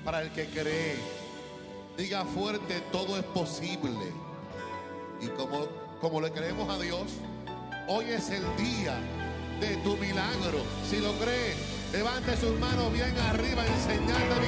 Para el que cree, diga fuerte: todo es posible. Y como le creemos a Dios, hoy es el día de tu milagro. Si lo cree, levante sus manos bien arriba en señal de